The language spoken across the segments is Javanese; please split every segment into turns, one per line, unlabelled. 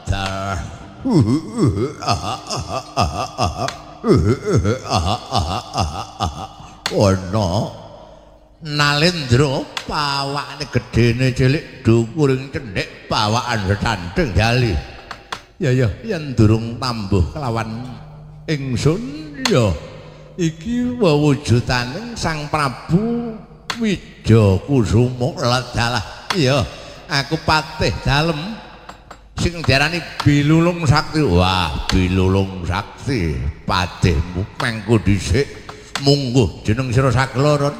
dar ono Nalendra pawakane gedene cilik dhuwuring cendhek pawakan sandeng jali ya yen durung tambuh kelawan ingsun ya iki wewujudaning Sang Prabu Wijakusuma ladalah iya aku patih dalem sing diarani Bilulung Sakti. Wah, Bilulung Sakti patihmu mengko dhisik mungguh jeneng sira sakloron.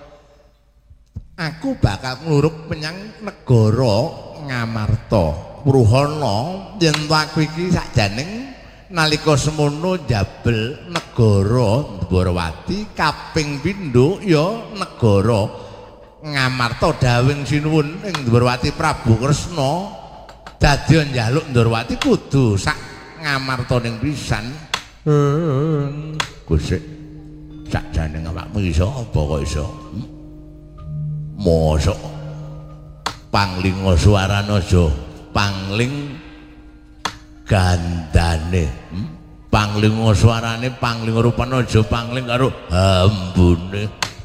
Aku bakal nglurug menyang negara Ngamarta. Pruhana yen aku iki sakjaning nalika semono njabel negara Dwarawati kaping pindho ya negara Ngamarta dawing sinuwun ing Dwarawati Prabu Kresna dadi njaluk Dwarawati kudu sak Ngamartaning pisan. Gusik sakjane awakmu iso apa kok iso? Mosok panglinga suarane aja pangling gandane. Panglinga suarane panglinga rupane aja pangling karo hambune.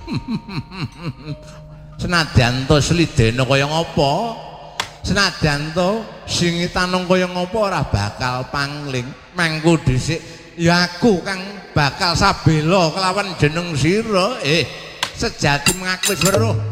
Senadyan to slidene kaya ngapa? Senadyan to singitanong kaya ngapa ora bakal pangling. Mengko dhisik ya aku kang bakal sabela kelawan jeneng sira. Sejati mengaku wis weruh.